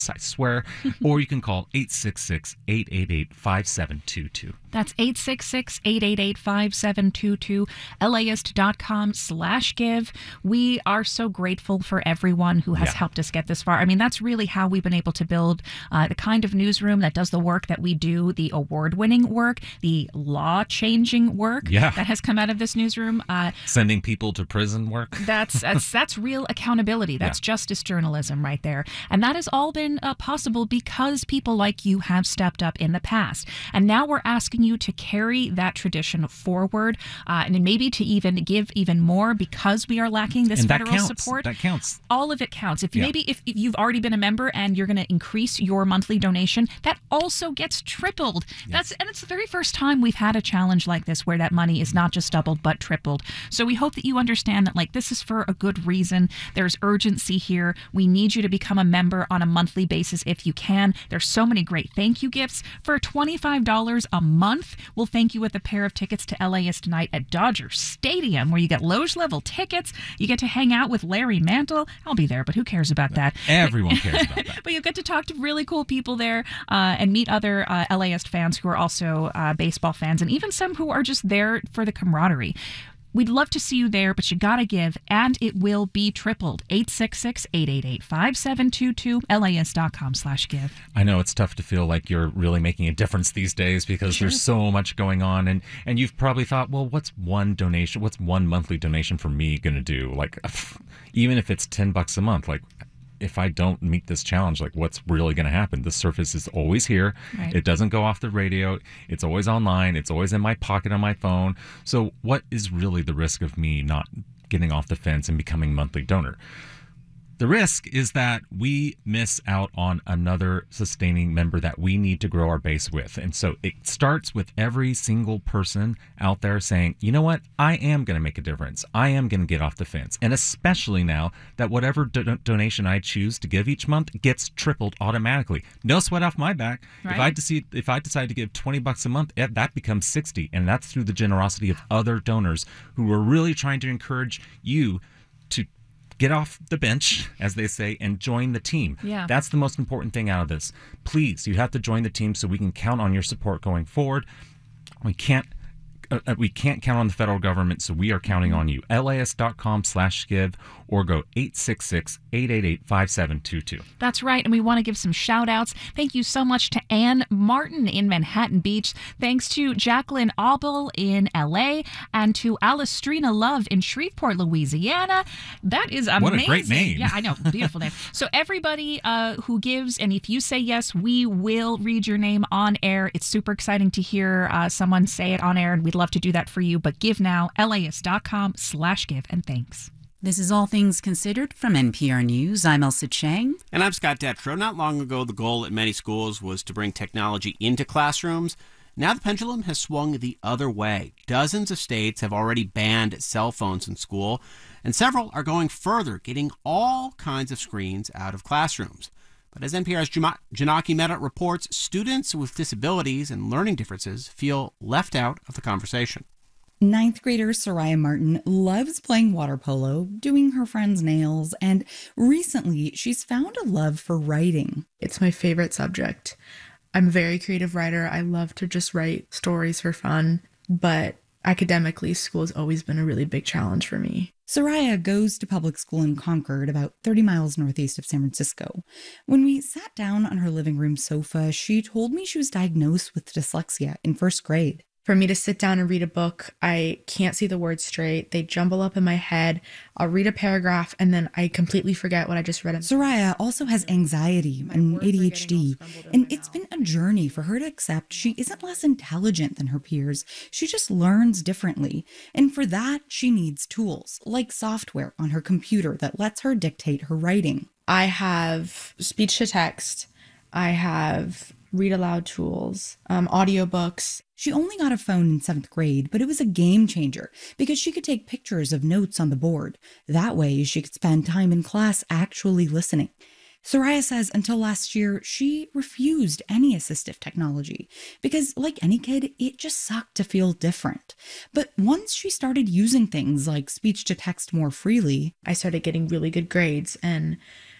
I swear. Or you can call 866-888-5722. That's 866-888-5722, LAist.com/give. We are so grateful for everyone who has helped us get this far. I mean, that's really how we've been able to build the kind of newsroom that does the work that we do, the award-winning work, the law-changing work that has come out of this newsroom. Sending people to prison work. That's real accountability. That's justice journalism right there. And that has all been possible because people like you have stepped up in the past. And now we're asking you to carry that tradition forward and maybe to even give even more because we are lacking this federal support. That counts. All of it counts. If you've already been a member and you're going to increase your monthly donation, that also gets tripled. And it's the very first time we've had a challenge like this where that money is not just doubled but tripled. So we hope that you understand that this is for a good reason. There's urgency here. We need you to become a member on a monthly basis if you can. There's so many great thank you gifts. For $25 a month, we'll thank you with a pair of tickets to LAist Night at Dodger Stadium, where you get loge level tickets. You get to hang out with Larry Mantle. I'll be there, but who cares about that? Everyone cares about that. But you get to talk to really cool people there and meet other LAist fans who are also baseball fans, and even some who are just there for the camaraderie. We'd love to see you there, but you gotta give, and it will be tripled. 866-888-5722, LAist.com/give. I know it's tough to feel like you're really making a difference these days because there's so much going on, and you've probably thought, well, what's one monthly donation for me gonna do? Even if it's $10 a month, if I don't meet this challenge, what's really going to happen? The Surface is always here. Right. It doesn't go off the radio. It's always online. It's always in my pocket on my phone. So what is really the risk of me not getting off the fence and becoming a monthly donor? The risk is that we miss out on another sustaining member that we need to grow our base with. And so it starts with every single person out there saying, you know what, I am going to make a difference. I am going to get off the fence. And especially now that whatever donation I choose to give each month gets tripled automatically. No sweat off my back. Right. If I decide to give $20 a month, that becomes $60. And that's through the generosity of other donors who are really trying to encourage you to get off the bench, as they say, and join the team. Yeah. That's the most important thing out of this. Please, you have to join the team so we can count on your support going forward. We can't count on the federal government, so we are counting on you. LAist.com/give or go 866-888-5722. That's right, and we want to give some shout-outs. Thank you so much to Ann Martin in Manhattan Beach. Thanks to Jacqueline Aubel in L.A. and to Alistrina Love in Shreveport, Louisiana. That is amazing. What a great name. Yeah, I know. Beautiful name. So everybody who gives, and if you say yes, we will read your name on air. It's super exciting to hear someone say it on air, and we'd love to do that for you. But give now, LAist.com/give, and thanks. This is All Things Considered from NPR News. I'm Elsa Chang. And I'm Scott Detrow. Not long ago, the goal at many schools was to bring technology into classrooms. Now the pendulum has swung the other way. Dozens of states have already banned cell phones in school, and several are going further, getting all kinds of screens out of classrooms. But as NPR's Janaki Mehta reports, students with disabilities and learning differences feel left out of the conversation. Ninth grader Soraya Martin loves playing water polo, doing her friends' nails, and recently she's found a love for writing. It's my favorite subject. I'm a very creative writer. I love to just write stories for fun, but academically, school has always been a really big challenge for me. Soraya goes to public school in Concord, about 30 miles northeast of San Francisco. When we sat down on her living room sofa, she told me she was diagnosed with dyslexia in first grade. For me to sit down and read a book, I can't see the words straight. They jumble up in my head. I'll read a paragraph and then I completely forget what I just read. Soraya also has anxiety and ADHD, and it's been a journey for her to accept she isn't less intelligent than her peers. She just learns differently. And for that, she needs tools, like software on her computer that lets her dictate her writing. I have speech to text. I have read aloud tools, audiobooks. She only got a phone in 7th grade, but it was a game changer because she could take pictures of notes on the board. That way, she could spend time in class actually listening. Soraya says until last year, she refused any assistive technology because, like any kid, it just sucked to feel different. But once she started using things like speech to text more freely, I started getting really good grades, and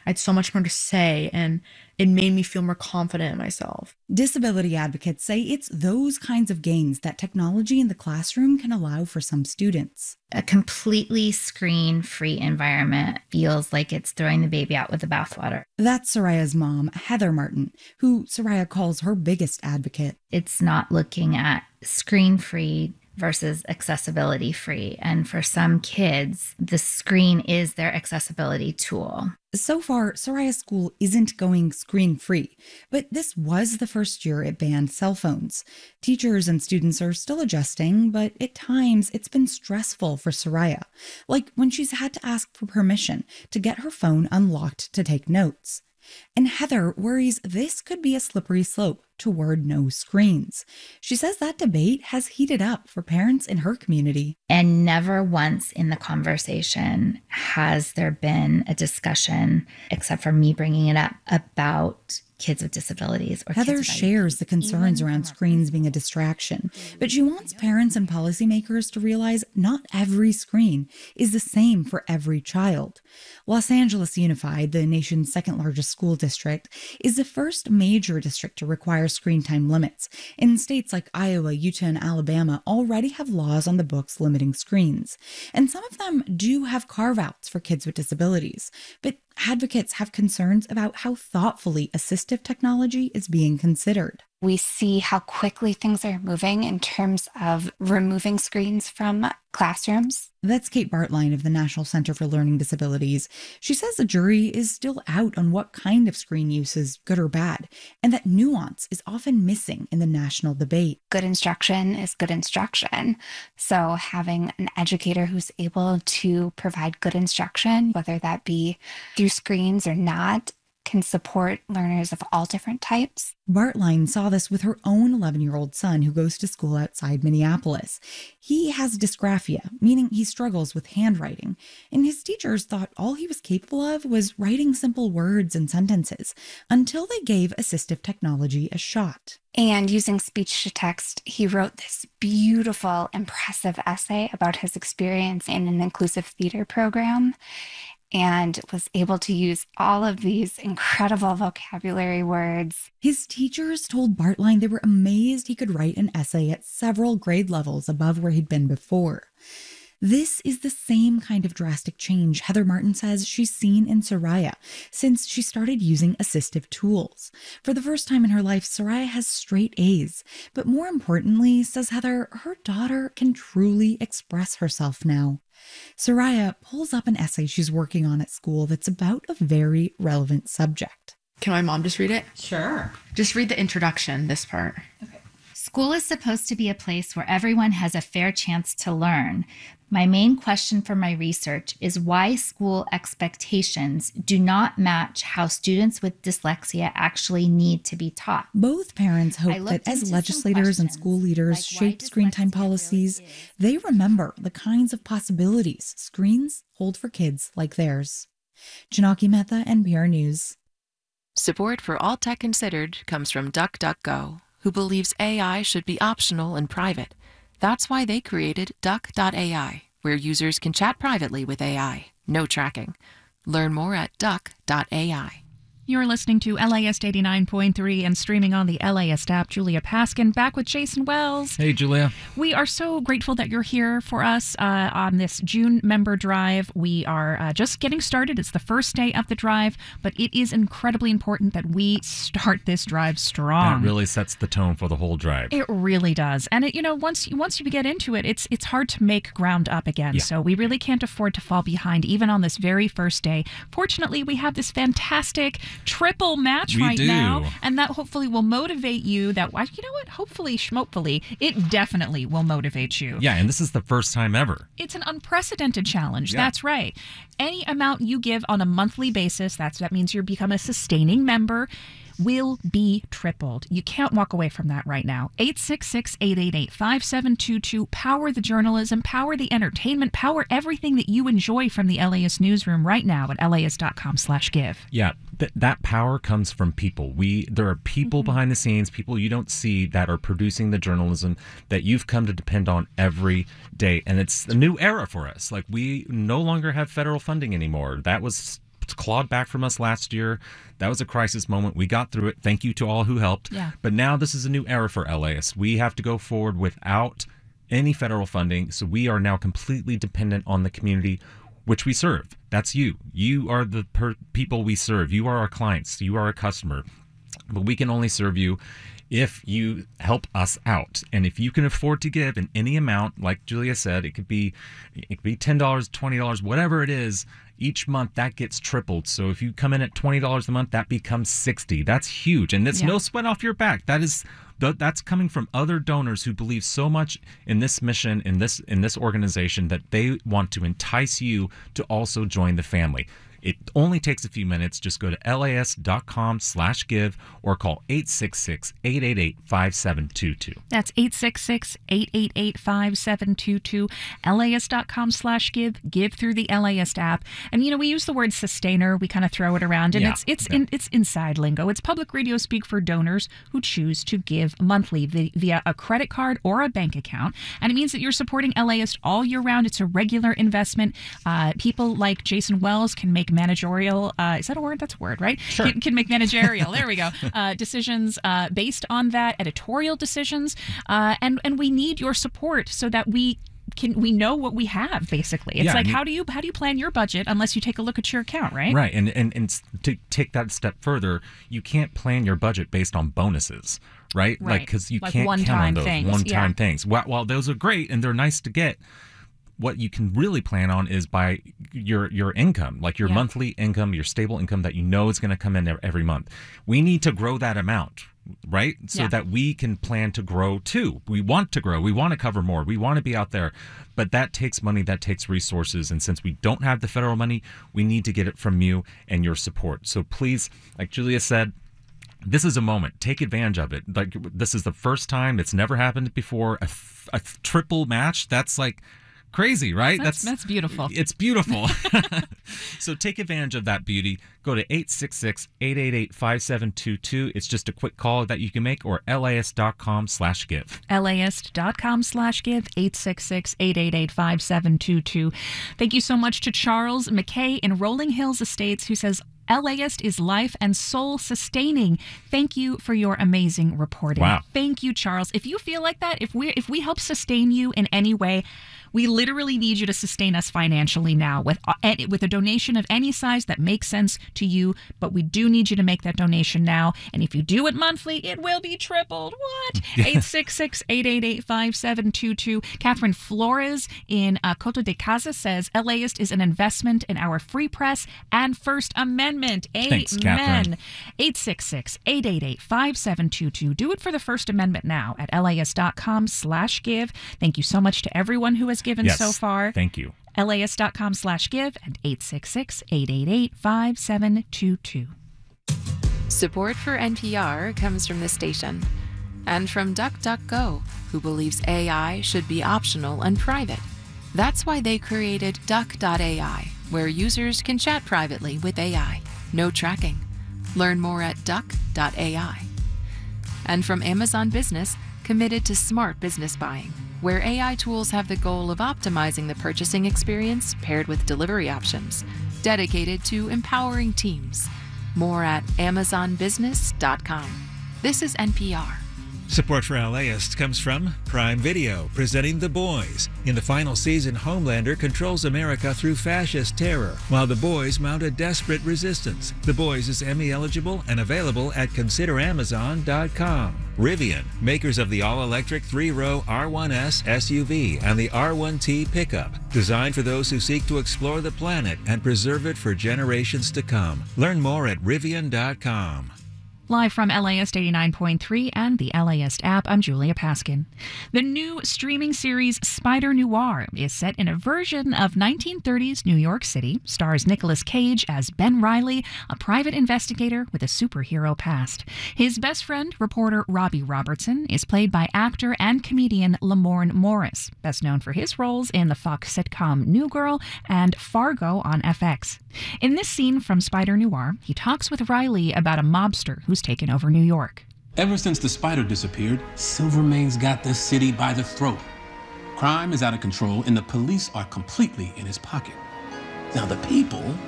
I had so much more to say, and it made me feel more confident in myself. Disability advocates say it's those kinds of gains that technology in the classroom can allow for some students. A completely screen-free environment feels like it's throwing the baby out with the bathwater. That's Soraya's mom, Heather Martin, who Soraya calls her biggest advocate. It's not looking at screen-free versus accessibility free. And for some kids, the screen is their accessibility tool. So far, Soraya's school isn't going screen-free, but this was the first year it banned cell phones. Teachers and students are still adjusting, but at times it's been stressful for Soraya, like when she's had to ask for permission to get her phone unlocked to take notes. And Heather worries this could be a slippery slope toward no screens. She says that debate has heated up for parents in her community. And never once in the conversation has there been a discussion, except for me bringing it up, about kids with disabilities or Heather kids with shares the concerns Even around screens being a distraction, but she wants parents and policymakers to realize not every screen is the same for every child. Los Angeles Unified, the nation's second largest school district, is the first major district to require screen time limits. And states like Iowa, Utah, and Alabama already have laws on the books limiting screens. And some of them do have carve-outs for kids with disabilities. But advocates have concerns about how thoughtfully assistive technology is being considered. We see how quickly things are moving in terms of removing screens from classrooms. That's Kate Bartline of the National Center for Learning Disabilities. She says the jury is still out on what kind of screen use is good or bad, and that nuance is often missing in the national debate. Good instruction is good instruction. So having an educator who's able to provide good instruction, whether that be through screens or not, can support learners of all different types. Bartline saw this with her own 11-year-old son who goes to school outside Minneapolis. He has dysgraphia, meaning he struggles with handwriting, and his teachers thought all he was capable of was writing simple words and sentences until they gave assistive technology a shot. And using speech to text, he wrote this beautiful, impressive essay about his experience in an inclusive theater program, and was able to use all of these incredible vocabulary words. His teachers told Bartline they were amazed he could write an essay at several grade levels above where he'd been before. This is the same kind of drastic change Heather Martin says she's seen in Soraya since she started using assistive tools. For the first time in her life, Soraya has straight A's. But more importantly, says Heather, her daughter can truly express herself now. Soraya pulls up an essay she's working on at school that's about a very relevant subject. Can my mom just read it? Sure. Just read the introduction, this part. School is supposed to be a place where everyone has a fair chance to learn. My main question for my research is why school expectations do not match how students with dyslexia actually need to be taught. Both parents I hope looked that as into some legislators and questions, school leaders like why shape screen time dyslexia really policies, is. they remember the kinds of possibilities screens hold for kids like theirs. Janaki Mehta, NPR News. Support for All Tech Considered comes from DuckDuckGo, who believes AI should be optional and private. That's why they created Duck.ai, where users can chat privately with AI. No tracking. Learn more at Duck.ai. You're listening to LAist 89.3 and streaming on the LAist app. Julia Paskin back with Jason Wells. Hey, Julia. We are so grateful that you're here for us on this June member drive. We are just getting started. It's the first day of the drive, but it is incredibly important that we start this drive strong. That really sets the tone for the whole drive. It really does. And it, once you get into it, it's hard to make ground up again. Yeah. So we really can't afford to fall behind even on this very first day. Fortunately, we have this fantastic triple match We right do. now, and that hopefully will motivate you. Hopefully, schmopefully, it definitely will motivate you. Yeah, and this is the first time ever. It's an unprecedented challenge. Yeah. That's right. Any amount you give on a monthly basis, that means you become a sustaining member, will be tripled. You can't walk away from that right now. 866-888-5722. Power the journalism, power the entertainment, power everything that you enjoy from the LAist newsroom right now at laist.com/give. Yeah, that power comes from people. There are people behind the scenes, people you don't see that are producing the journalism that you've come to depend on every day. And it's a new era for us. Like, we no longer have federal funding anymore. That was clawed back from us last year. That was a crisis moment. We got through it. Thank you to all who helped. Yeah. But now this is a new era for LAist. We have to go forward without any federal funding. So we are now completely dependent on the community which we serve. That's you. You are the people we serve. You are our clients. You are a customer. But we can only serve you if you help us out. And if you can afford to give in any amount, like Julia said, it could be $10, $20, whatever it is, each month that gets tripled. So if you come in at $20 a month, that becomes $60. That's huge. And it's no sweat off your back. That's coming from other donors who believe so much in this mission, in this organization, that they want to entice you to also join the family. It only takes a few minutes. Just go to LAist.com/give or call 866-888-5722. That's 866-888-5722. LAist.com/give. Give through the LAist app. And, we use the word sustainer. We kind of throw it around. And it's inside lingo. It's public radio speak for donors who choose to give monthly via a credit card or a bank account. And it means that you're supporting LAist all year round. It's a regular investment. People like Jason Wells can make managerial, is that a word? That's a word, right? Sure. Can make managerial, there we go, decisions based on that, editorial decisions, and we need your support so that we know what we have, basically. It's how do you plan your budget unless you take a look at your account, right? Right, and to take that step further, you can't plan your budget based on bonuses, right? Because you can't count on those one-time things. While those are great and they're nice to get, what you can really plan on is by your income, like your monthly income, your stable income that is going to come in every month. We need to grow that amount, right? So that we can plan to grow too. We want to grow. We want to cover more. We want to be out there. But that takes money. That takes resources. And since we don't have the federal money, we need to get it from you and your support. So please, like Julia said, this is a moment. Take advantage of it. Like, this is the first time. It's never happened before. A triple match. That's like crazy, right? That's beautiful. It's beautiful. So take advantage of that beauty. Go to 866-888-5722. It's just a quick call that you can make, or LAist.com/give. LAist.com/give, 866-888-5722. Thank you so much to Charles McKay in Rolling Hills Estates, who says, LAist is life and soul sustaining. Thank you for your amazing reporting. Wow. Thank you, Charles. If you feel like that, if we help sustain you in any way, we literally need you to sustain us financially now with a donation of any size that makes sense to you. But we do need you to make that donation now. And if you do it monthly, it will be tripled. What? 866-888-5722. Catherine Flores in Coto de Casa says, LAist is an investment in our free press and First Amendment. Thanks, Amen. 866-888-5722. Do it for the First Amendment now at LAist.com/give. Thank you so much to everyone who has given so far. Thank you. LAist.com/give and 866-888-5722. Support for NPR comes from the station and from DuckDuckGo, who believes AI should be optional and private. That's why they created Duck.ai, where users can chat privately with AI. No tracking. Learn more at Duck.ai. And from Amazon Business, committed to smart business buying, where AI tools have the goal of optimizing the purchasing experience paired with delivery options, dedicated to empowering teams. More at amazonbusiness.com. This is NPR. Support for LAist comes from Prime Video, presenting The Boys. In the final season, Homelander controls America through fascist terror, while the boys mount a desperate resistance. The Boys is Emmy eligible and available at consideramazon.com. Rivian, makers of the all-electric 3-row R1S SUV and the R1T pickup, designed for those who seek to explore the planet and preserve it for generations to come. Learn more at Rivian.com. Live from LAist 89.3 and the LAist app, I'm Julia Paskin. The new streaming series Spider Noir is set in a version of 1930s New York City, stars Nicolas Cage as Ben Reilly, a private investigator with a superhero past. His best friend, reporter Robbie Robertson, is played by actor and comedian Lamorne Morris, best known for his roles in the Fox sitcom New Girl and Fargo on FX. In this scene from Spider Noir, he talks with Reilly about a mobster who's taken over New York. Ever since the spider disappeared, Silvermane's got the city by the throat. Crime is out of control and the police are completely in his pocket. Now the people,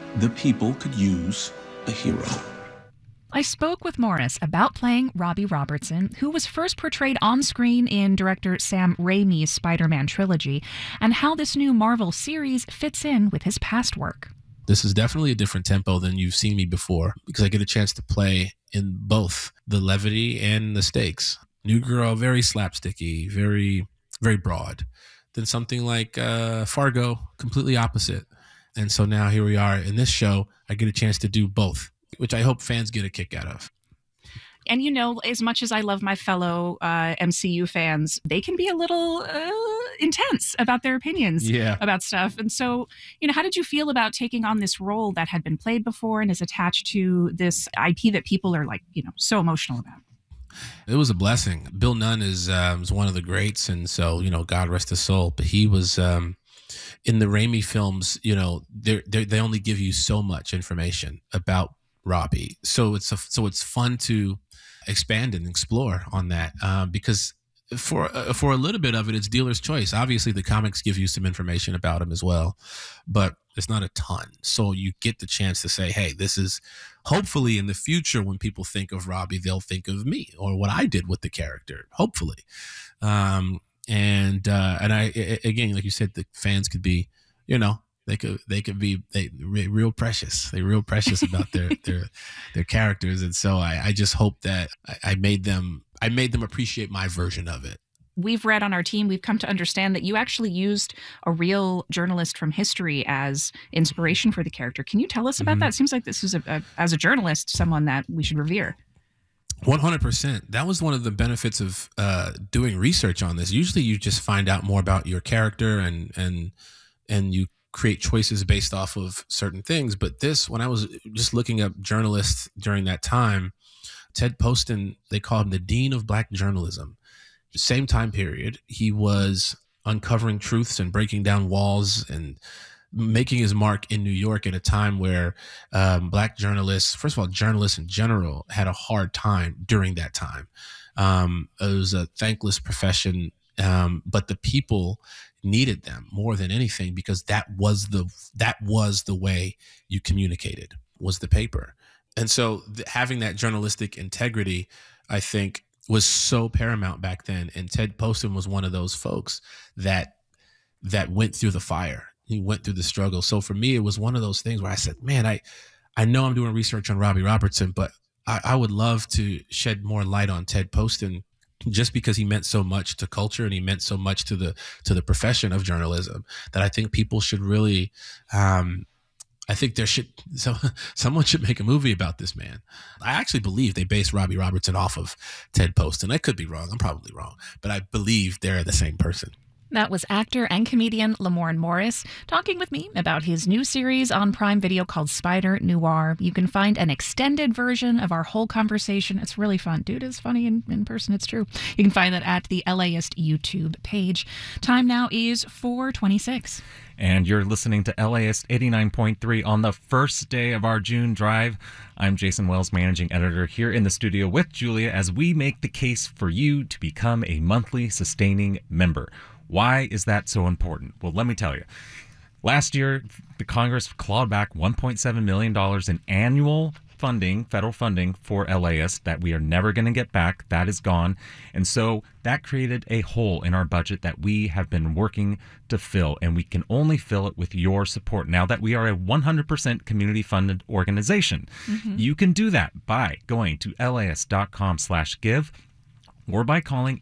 The people could use a hero. I spoke with Morris about playing Robbie Robertson, who was first portrayed on screen in director Sam Raimi's Spider-Man trilogy, and how this new Marvel series fits in with his past work. This is definitely a different tempo than you've seen me before, because I get a chance to play in both the levity and the stakes. New Girl, very slapsticky, very, very broad. Then something like Fargo, completely opposite. And so now here we are in this show, I get a chance to do both, which I hope fans get a kick out of. And, you know, as much as I love my fellow MCU fans, they can be a little intense about their opinions about stuff. And so, you know, how did you feel about taking on this role that had been played before and is attached to this IP that people are like, you know, so emotional about? It was a blessing. Bill Nunn is one of the greats. And so, you know, God rest his soul. But he was in the Raimi films, you know, they only give you so much information about Robbie. So it's fun to expand and explore on that because for a little bit of it, it's dealer's choice. Obviously, the comics give you some information about him as well, but it's not a ton. So you get the chance to say, hey, this is hopefully in the future when people think of Robbie, they'll think of me or what I did with the character, hopefully. And I, again, like you said, the fans could be, you know, they could be real precious. They're real precious about their characters. And so I just hope that I made them appreciate my version of it. We've read on our team, we've come to understand that you actually used a real journalist from history as inspiration for the character. Can you tell us about that? It seems like this is, as a journalist, someone that we should revere. 100%. That was one of the benefits of doing research on this. Usually you just find out more about your character and you create choices based off of certain things. But this, when I was just looking up journalists during that time, Ted Poston, they called him the Dean of Black Journalism. Same time period, he was uncovering truths and breaking down walls and making his mark in New York at a time where Black journalists, first of all, journalists in general, had a hard time during that time. It was a thankless profession, but the people needed them more than anything because that was the way you communicated, was the paper. And so having that journalistic integrity, I think, was so paramount back then. And Ted Poston was one of those folks that went through the fire. He went through the struggle. So for me, it was one of those things where I said, man, I know I'm doing research on Robbie Robertson, but I would love to shed more light on Ted Poston just because he meant so much to culture and he meant so much to the profession of journalism that I think people should really, I think someone should make a movie about this man. I actually believe they based Robbie Robertson off of Ted Poston. I could be wrong. I'm probably wrong, but I believe they're the same person. That was actor and comedian Lamorne Morris talking with me about his new series on Prime Video called Spider Noir. You can find an extended version of our whole conversation. It's really fun. Dude is funny in person. It's true. You can find that at the LAist YouTube page. Time now is 4:26. And you're listening to LAist 89.3 on the first day of our June drive. I'm Jason Wells, managing editor, here in the studio with Julia as we make the case for you to become a monthly sustaining member. Why is that so important? Well, let me tell you. Last year, the Congress clawed back $1.7 million in annual funding, federal funding for LAist that we are never going to get back. That is gone. And so that created a hole in our budget that we have been working to fill, and we can only fill it with your support. Now that we are a 100% community-funded organization, you can do that by going to laist.com/give or by calling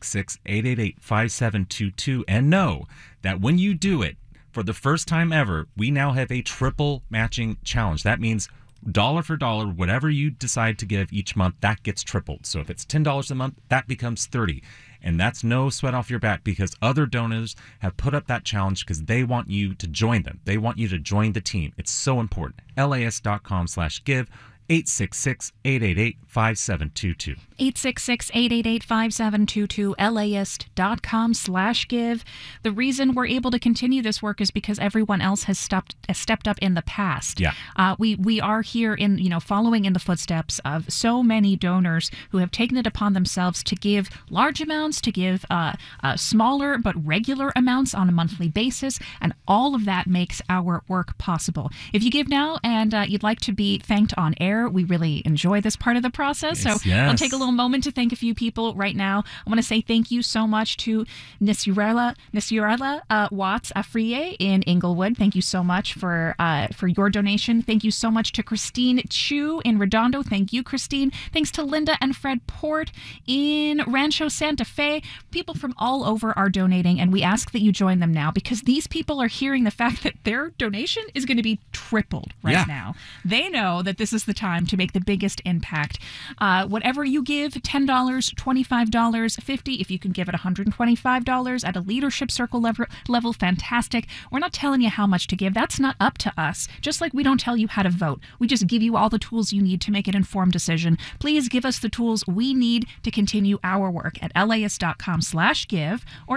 866-888-5722 and know that when you do it, for the first time ever, we now have a triple matching challenge. That means dollar for dollar, whatever you decide to give each month, that gets tripled. So if it's $10 a month, that becomes $30. And that's no sweat off your back because other donors have put up that challenge because they want you to join them. They want you to join the team. It's so important. LAist.com/give. 866-888-5722. 866-888-5722, LAist.com/give. The reason we're able to continue this work is because everyone else has stepped up in the past. Yeah. We are here following in the footsteps of so many donors who have taken it upon themselves to give large amounts, to give smaller but regular amounts on a monthly basis, and all of that makes our work possible. If you give now and you'd like to be thanked on air, we really enjoy this part of the process. Yes, so I'll take a little moment to thank a few people right now. I want to say thank you so much to Nisirela Watts Afriye in Inglewood. Thank you so much for your donation. Thank you so much to Christine Chu in Redondo. Thank you, Christine. Thanks to Linda and Fred Port in Rancho Santa Fe. People from all over are donating, and we ask that you join them now because these people are hearing the fact that their donation is going to be tripled now. They know that this is the time to make the biggest impact. Whatever you give, $10, $25, $50, if you can give it $125 at a leadership circle level, fantastic. We're not telling you how much to give. That's not up to us. Just like we don't tell you how to vote. We just give you all the tools you need to make an informed decision. Please give us the tools we need to continue our work at LAist.com/give or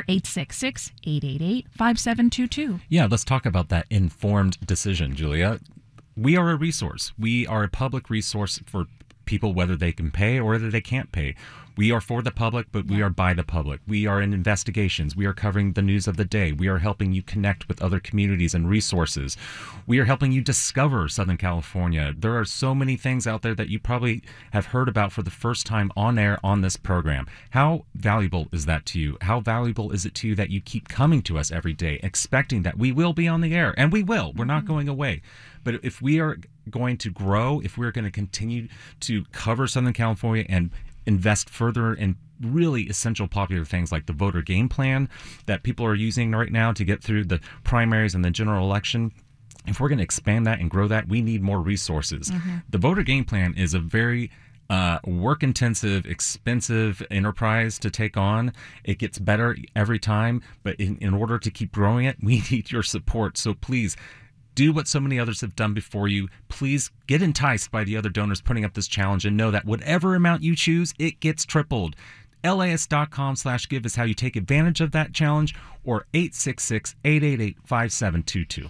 866-888-5722. Yeah, let's talk about that informed decision, Julia. We are a resource. We are a public resource for people, whether they can pay or whether they can't pay. We are for the public, but we are by the public. We are in investigations. We are covering the news of the day. We are helping you connect with other communities and resources. We are helping you discover Southern California. There are so many things out there that you probably have heard about for the first time on air on this program. How valuable is that to you? How valuable is it to you that you keep coming to us every day, expecting that we will be on the air? And we will. We're not going away. But if we are going to grow, if we're going to continue to cover Southern California and invest further in really essential popular things like the voter game plan that people are using right now to get through the primaries and the general election, if we're going to expand that and grow that, we need more resources. The voter game plan is a very work-intensive, expensive enterprise to take on. It gets better every time, but in order to keep growing it, we need your support. So please, do what so many others have done before you. Please get enticed by the other donors putting up this challenge and know that whatever amount you choose, it gets tripled. LAist.com/give is how you take advantage of that challenge, or 866-888-5722.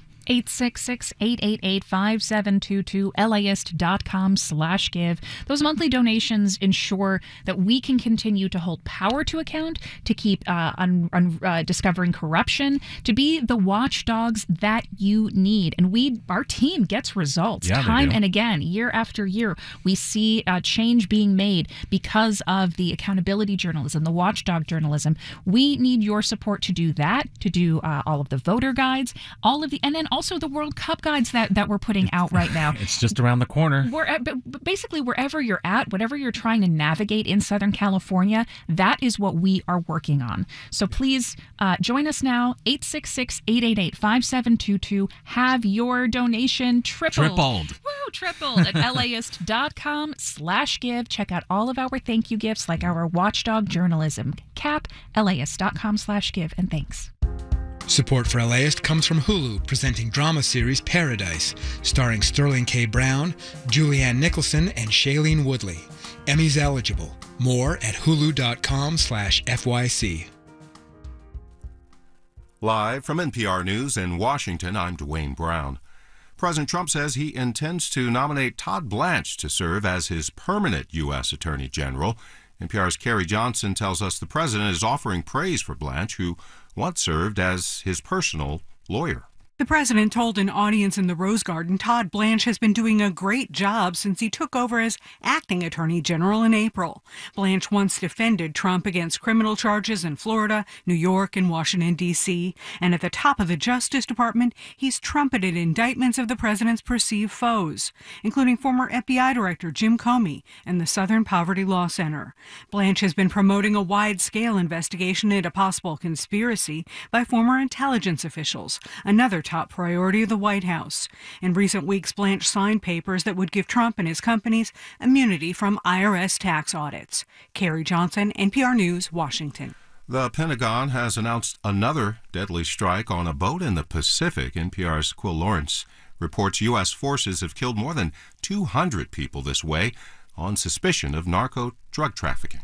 866-888-5722, LAist.com/give. Those monthly donations ensure that we can continue to hold power to account, to keep discovering corruption, to be the watchdogs that you need. And our team gets results time and again, year after year. We see change being made because of the accountability journalism, the watchdog journalism. We need your support to do that, to do all of the voter guides, and then also the World Cup guides that we're putting out right now. It's just around the corner. But basically, wherever you're at, whatever you're trying to navigate in Southern California, that is what we are working on. So please join us now, 866-888-5722. Have your donation tripled. Woo, tripled at LAist.com/give. Check out all of our thank you gifts like our watchdog journalism cap, LAist.com/give, and thanks. Support for LAist comes from Hulu, presenting drama series Paradise, starring Sterling K. Brown, Julianne Nicholson, and Shailene Woodley. Emmys eligible. More at hulu.com/FYC. Live from NPR News in Washington, I'm Dwayne Brown. President Trump says he intends to nominate Todd Blanche to serve as his permanent U.S. Attorney General. NPR's Carrie Johnson tells us the president is offering praise for Blanche, who once served as his personal lawyer. The president told an audience in the Rose Garden Todd Blanche has been doing a great job since he took over as acting attorney general in April. Blanche once defended Trump against criminal charges in Florida, New York, and Washington, D.C. And at the top of the Justice Department, he's trumpeted indictments of the president's perceived foes, including former FBI Director Jim Comey and the Southern Poverty Law Center. Blanche has been promoting a wide-scale investigation into possible conspiracy by former intelligence officials, another top priority of the White House. In recent weeks, Blanche signed papers that would give Trump and his companies immunity from IRS tax audits. Carrie Johnson, NPR News, Washington. The Pentagon has announced another deadly strike on a boat in the Pacific. NPR's Quill Lawrence reports U.S. forces have killed more than 200 people this way on suspicion of narco-drug trafficking.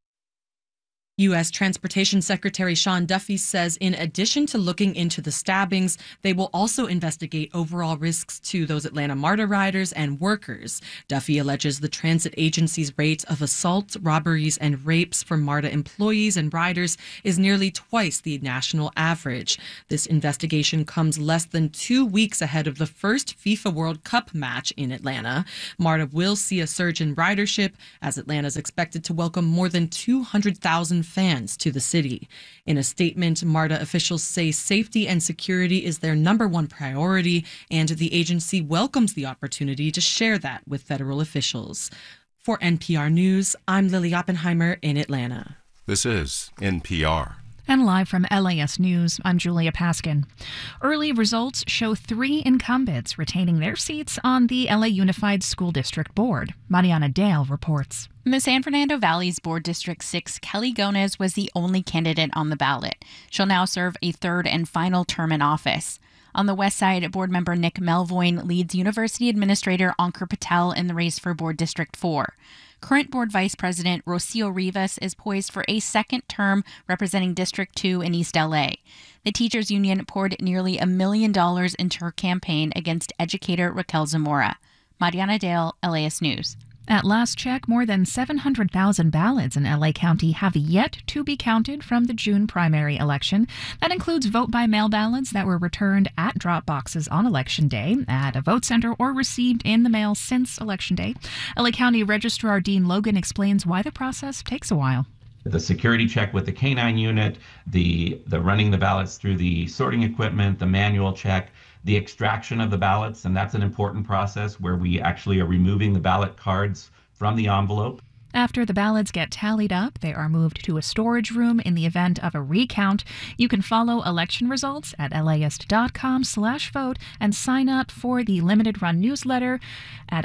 U.S. Transportation Secretary Sean Duffy says in addition to looking into the stabbings, they will also investigate overall risks to those Atlanta MARTA riders and workers. Duffy alleges the transit agency's rate of assaults, robberies, and rapes for MARTA employees and riders is nearly twice the national average. This investigation comes less than 2 weeks ahead of the first FIFA World Cup match in Atlanta. MARTA will see a surge in ridership as Atlanta is expected to welcome more than 200,000 fans to the city. In a statement, MARTA officials say safety and security is their number one priority, and the agency welcomes the opportunity to share that with federal officials. For NPR News, I'm Lily Oppenheimer in Atlanta. This is NPR. And live from LAS News, I'm Julia Paskin. Early results show 3 incumbents retaining their seats on the LA Unified School District Board. Mariana Dale reports. In the San Fernando Valley's Board District 6, Kelly Gonez was the only candidate on the ballot. She'll now serve a 3rd and final term in office. On the west side, board member Nick Melvoin leads University Administrator Ankur Patel in the race for Board District 4. Current board vice president Rocio Rivas is poised for a 2nd term representing District 2 in East LA. The teachers union poured nearly $1 million into her campaign against educator Raquel Zamora. Mariana Dale, LAS News. At last check, more than 700,000 ballots in LA County have yet to be counted from the June primary election. That includes vote-by-mail ballots that were returned at drop boxes on Election Day, at a vote center, or received in the mail since Election Day. LA County Registrar Dean Logan explains why the process takes a while. The security check with the K-9 unit, the running the ballots through the sorting equipment, the manual check, the extraction of the ballots, and that's an important process where we actually are removing the ballot cards from the envelope. After the ballots get tallied up, they are moved to a storage room in the event of a recount. You can follow election results at laist.com/vote and sign up for the limited run newsletter at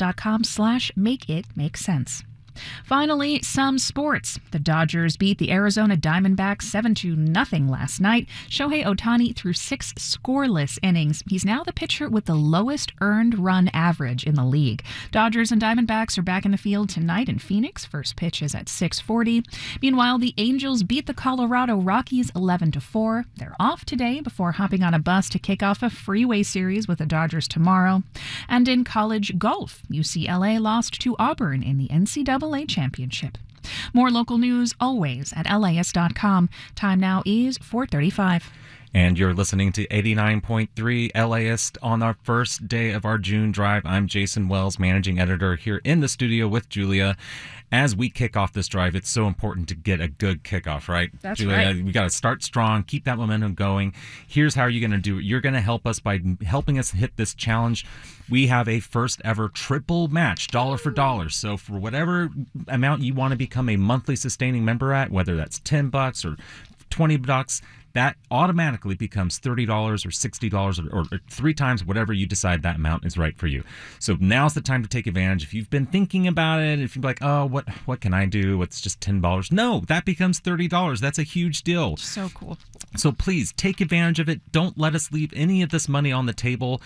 laist.com/makeitmakesense. Finally, some sports. The Dodgers beat the Arizona Diamondbacks 7-0 last night. Shohei Ohtani threw 6 scoreless innings. He's now the pitcher with the lowest earned run average in the league. Dodgers and Diamondbacks are back in the field tonight in Phoenix. First pitch is at 6:40. Meanwhile, the Angels beat the Colorado Rockies 11-4. They're off today before hopping on a bus to kick off a freeway series with the Dodgers tomorrow. And in college golf, UCLA lost to Auburn in the NCAA Championship. More local news always at LAist.com. Time now is 4:35. And you're listening to 89.3 LAist on our first day of our June drive. I'm Jason Wells, managing editor, here in the studio with Julia. As we kick off this drive, it's so important to get a good kickoff, right? That's Julia, right. We got to start strong, keep that momentum going. Here's how you're going to do it. You're going to help us by helping us hit this challenge. We have a first ever triple match, dollar for dollar. So for whatever amount you want to become a monthly sustaining member at, whether that's $10 or $20, that automatically becomes $30 or $60 or 3 times whatever you decide that amount is right for you. So now's the time to take advantage. If you've been thinking about it, if you're like, oh, what can I do? It's just $10. No, that becomes $30. That's a huge deal. So cool. So please take advantage of it. Don't let us leave any of this money on the table.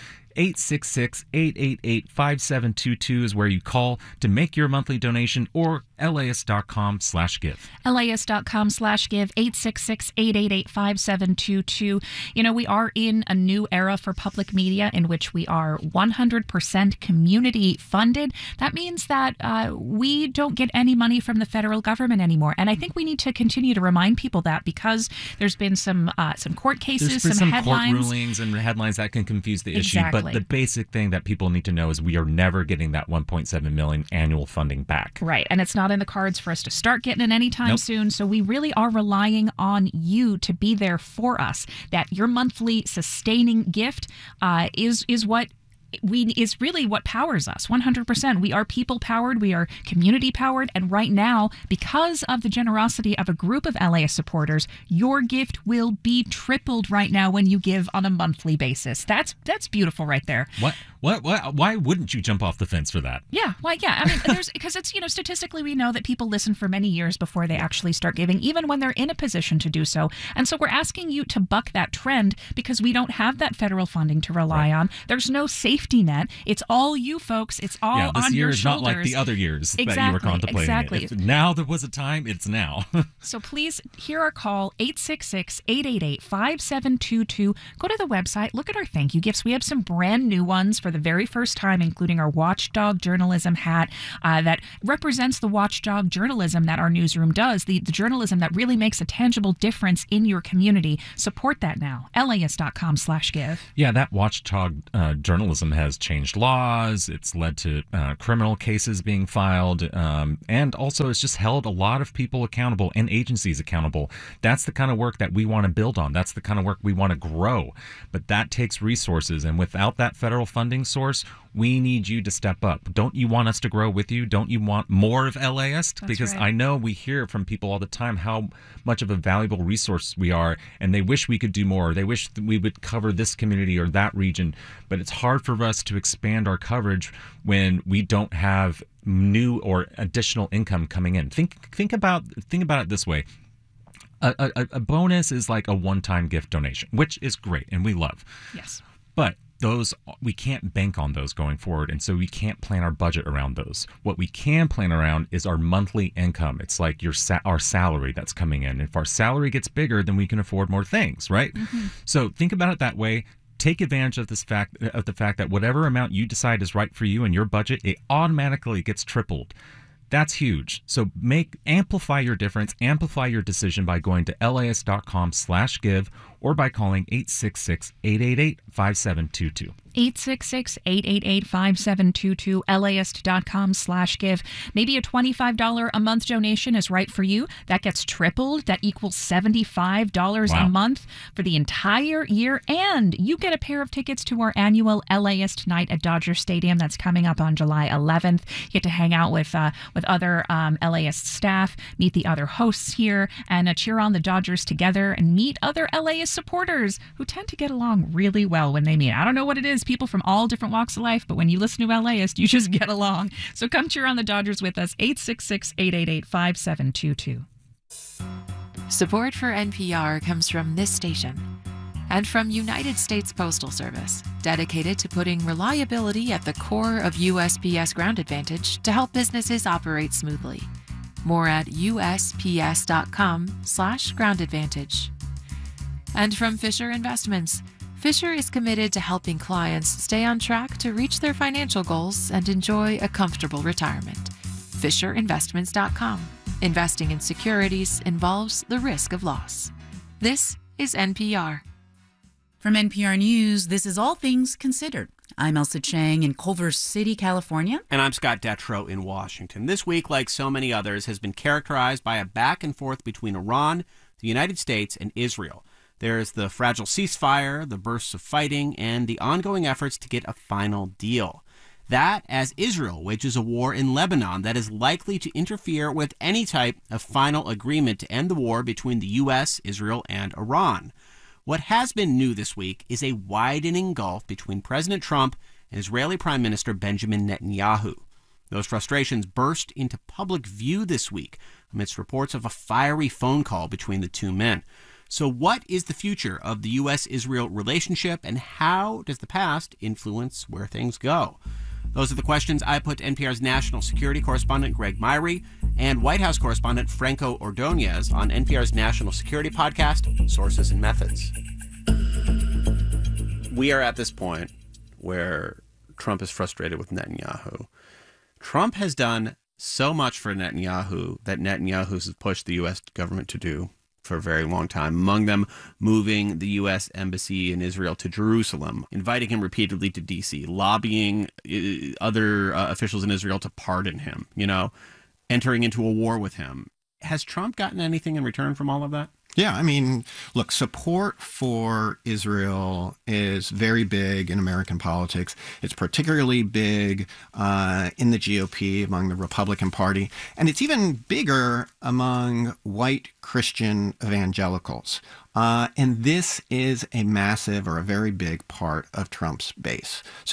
866-888-5722 is where you call to make your monthly donation, or laist.com/give. laist.com/give, 866-888-5722. You know, we are in a new era for public media in which we are 100% community funded. That means that we don't get any money from the federal government anymore. And I think we need to continue to remind people that, because there's been some court cases, There's been some headlines. court rulings and headlines that can confuse the issue. Exactly. But the basic thing that people need to know is we are never getting that $1.7 million annual funding back. Right. And it's not in the cards for us to start getting it anytime Nope. soon. So we really are relying on you to be there for us. That your monthly sustaining gift is really what powers us 100%. We are people powered. We are community powered. And right now, because of the generosity of a group of LAist supporters, your gift will be tripled right now when you give on a monthly basis. That's beautiful right there. Why wouldn't you jump off the fence for that? Yeah, well, yeah. I mean, because it's, statistically we know that people listen for many years before they actually start giving, even when they're in a position to do so. And so we're asking you to buck that trend because we don't have that federal funding to rely on. There's no safety net. It's all you folks. It's all on your shoulders. This year is not like the other years that you were contemplating. Exactly. If now there was a time, it's now. So please hear our call, 866-888-5722. Go to the website, look at our thank you gifts. We have some brand new ones for the very first time, including our Watchdog journalism hat that represents the watchdog journalism that our newsroom does, the journalism that really makes a tangible difference in your community. Support that now. LAist.com/give. Yeah, that watchdog journalism has changed laws. It's led to criminal cases being filed. And also it's just held a lot of people accountable and agencies accountable. That's the kind of work that we want to build on. That's the kind of work we want to grow. But that takes resources. And without that federal funding source, we need you to step up. Don't you want us to grow with you? Don't you want more of LAist? Because I know we hear from people all the time how much of a valuable resource we are, and they wish we could do more. They wish that we would cover this community or that region, but it's hard for us to expand our coverage when we don't have new or additional income coming in. Think about it this way. A bonus is like a one-time gift donation, which is great and we love. Yes. But those, we can't bank on those going forward, and so we can't plan our budget around those. What we can plan around is our monthly income. It's like our salary that's coming in. If our salary gets bigger, then we can afford more things, right? Mm-hmm. So think about it that way. Take advantage of the fact that whatever amount you decide is right for you in your budget, it automatically gets tripled. That's huge. So amplify your difference, amplify your decision by going to LAist.com/give or by calling 866-888-5722. 866-888-5722, LAist.com/give. Maybe a $25 a month donation is right for you. That gets tripled. That equals $75 a month for the entire year. And you get a pair of tickets to our annual LAist night at Dodger Stadium. That's coming up on July 11th. You get to hang out with other LAist staff, meet the other hosts here, and cheer on the Dodgers together and meet other LAist supporters who tend to get along really well when they meet. I don't know what it is, people from all different walks of life, but when you listen to LAist, you just get along. So come cheer on the Dodgers with us, 866-888-5722. Support for NPR comes from this station and from United States Postal Service, dedicated to putting reliability at the core of USPS Ground Advantage to help businesses operate smoothly. More at USPS.com/Ground Advantage. And from Fisher Investments. Fisher is committed to helping clients stay on track to reach their financial goals and enjoy a comfortable retirement. FisherInvestments.com. Investing in securities involves the risk of loss. This is NPR. From NPR News, this is All Things Considered. I'm Elsa Chang in Culver City, California. And I'm Scott Detrow in Washington. This week, like so many others, has been characterized by a back and forth between Iran, the United States, and Israel. There's the fragile ceasefire, the bursts of fighting, and the ongoing efforts to get a final deal. That as Israel wages a war in Lebanon that is likely to interfere with any type of final agreement to end the war between the U.S., Israel, and Iran. What has been new this week is a widening gulf between President Trump and Israeli Prime Minister Benjamin Netanyahu. Those frustrations burst into public view this week amidst reports of a fiery phone call between the two men. So what is the future of the U.S.-Israel relationship, and how does the past influence where things go? Those are the questions I put to NPR's national security correspondent Greg Myrie and White House correspondent Franco Ordonez on NPR's national security podcast, Sources and Methods. We are at this point where Trump is frustrated with Netanyahu. Trump has done so much for Netanyahu that Netanyahu has pushed the U.S. government to do for a very long time, among them moving the U.S. embassy in Israel to Jerusalem, inviting him repeatedly to D.C., lobbying other officials in Israel to pardon him, entering into a war with him. Has Trump gotten anything in return from all of that? Yeah, I mean, look, support for Israel is very big in American politics. It's particularly big in the GOP, among the Republican Party. And it's even bigger among white Christian evangelicals. And this is a massive or a very big part of Trump's base. So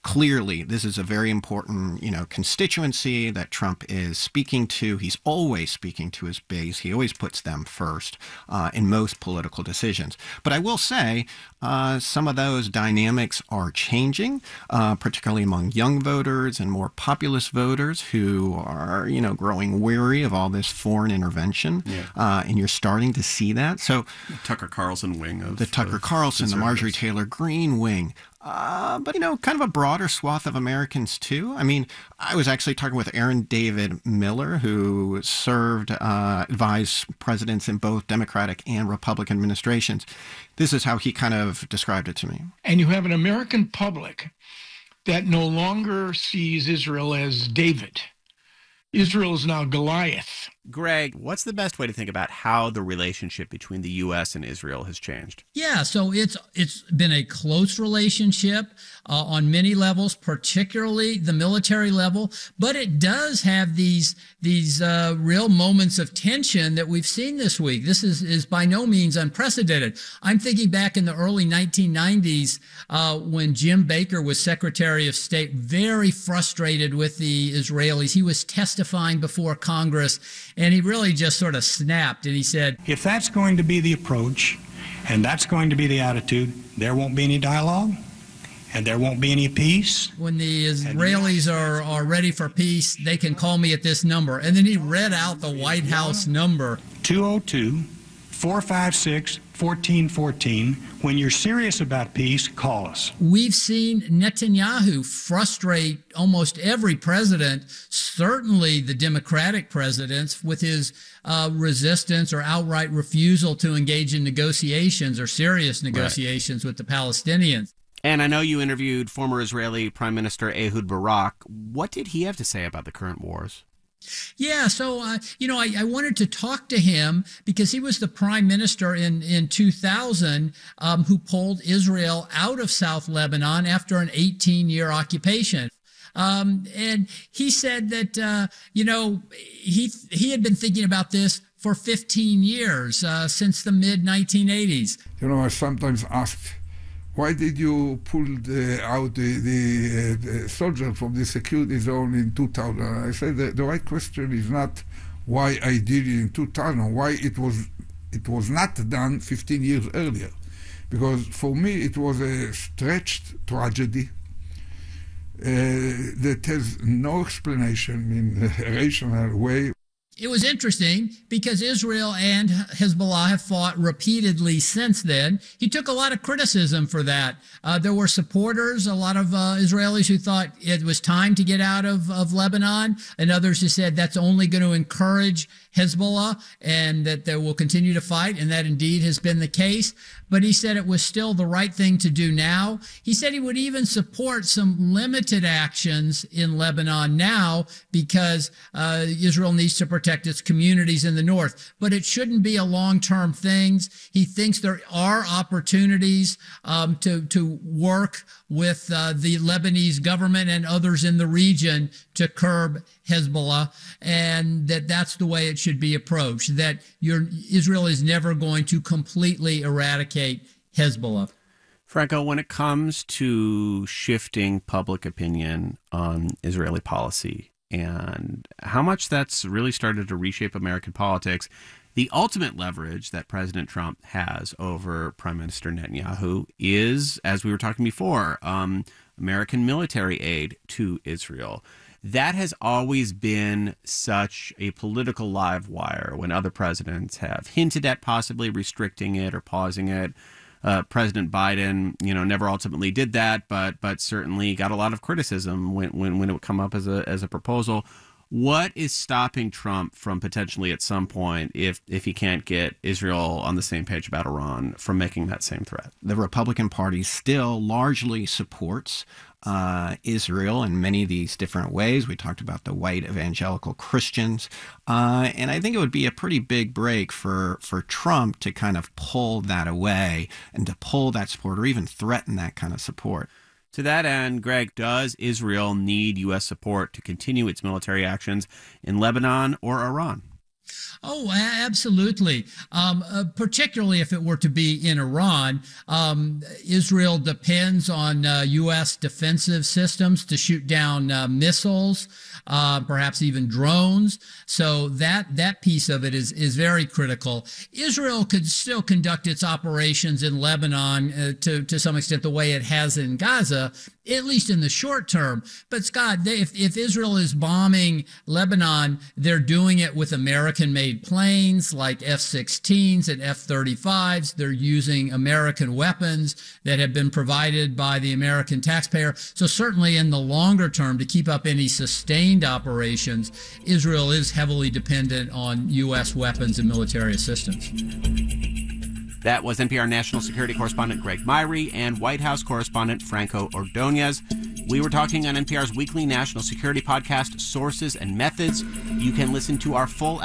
clearly, this is a very important, constituency that Trump is speaking to. He's always speaking to his base. He always puts them first in most political decisions. But I will say some of those dynamics are changing, particularly among young voters and more populist voters who are, growing weary of all this foreign intervention. Yeah. And you're starting to see that. So the Tucker Carlson wing of the Tucker Carlson, the Marjorie Taylor Greene wing. But, kind of a broader swath of Americans, too. I mean, I was actually talking with Aaron David Miller, who advised presidents in both Democratic and Republican administrations. This is how he kind of described it to me. And you have an American public that no longer sees Israel as David. Israel is now Goliath. Greg, what's the best way to think about how the relationship between the U.S. and Israel has changed? Yeah, so it's been a close relationship on many levels, particularly the military level, but it does have these real moments of tension that we've seen this week. This is by no means unprecedented. I'm thinking back in the early 1990s when Jim Baker was Secretary of State, very frustrated with the Israelis. He was testifying before Congress, and he really just sort of snapped, and he said, if that's going to be the approach and that's going to be the attitude, there won't be any dialogue and there won't be any peace. When the Israelis are ready for peace, they can call me at this number. And then he read out the White House number. 202-456-1414. When you're serious about peace, call us. We've seen Netanyahu frustrate almost every president, certainly the Democratic presidents, with his resistance or outright refusal to engage in negotiations or serious negotiations with the Palestinians. And I know you interviewed former Israeli Prime Minister Ehud Barak. What did he have to say about the current wars? Yeah, so, I wanted to talk to him because he was the prime minister in 2000 who pulled Israel out of South Lebanon after an 18-year occupation. And he said that, he had been thinking about this for 15 years, since the mid-1980s. I sometimes ask, why did you pull out the soldiers from the security zone in 2000? I said the right question is not why I did it in 2000, why it was not done 15 years earlier. Because for me it was a stretched tragedy that has no explanation in a rational way. It was interesting because Israel and Hezbollah have fought repeatedly since then. He took a lot of criticism for that. There were supporters, a lot of Israelis who thought it was time to get out of Lebanon, and others who said that's only going to encourage Hezbollah and that they will continue to fight, and that indeed has been the case. But he said it was still the right thing to do now. He said he would even support some limited actions in Lebanon now because Israel needs to protect its communities in the north. But it shouldn't be a long-term thing. He thinks there are opportunities to work with the Lebanese government and others in the region to curb Hezbollah, and that's the way it should be approached, that Israel is never going to completely eradicate Hezbollah. Franco, when it comes to shifting public opinion on Israeli policy and how much that's really started to reshape American politics, the ultimate leverage that President Trump has over Prime Minister Netanyahu is, as we were talking before, American military aid to Israel. That has always been such a political live wire when other presidents have hinted at possibly restricting it or pausing it. President Biden, never ultimately did that, but certainly got a lot of criticism when it would come up as a proposal. What is stopping Trump from potentially at some point, if he can't get Israel on the same page about Iran, from making that same threat? The Republican Party still largely supports Israel in many of these different ways. We talked about the white evangelical Christians. And I think it would be a pretty big break for Trump to kind of pull that away and to pull that support or even threaten that kind of support. To that end, Greg, does Israel need U.S. support to continue its military actions in Lebanon or Iran? Oh, absolutely. Particularly if it were to be in Iran, Israel depends on U.S. defensive systems to shoot down missiles, perhaps even drones. So that piece of it is very critical. Israel could still conduct its operations in Lebanon to some extent the way it has in Gaza, at least in the short term. But Scott, if Israel is bombing Lebanon, they're doing it with American-made planes like F-16s and F-35s. They're using American weapons that have been provided by the American taxpayer. So certainly in the longer term, to keep up any sustained operations, Israel is heavily dependent on U.S. weapons and military assistance. That was NPR national security correspondent Greg Myrie and White House correspondent Franco Ordonez. We were talking on NPR's weekly national security podcast, Sources and Methods. You can listen to our full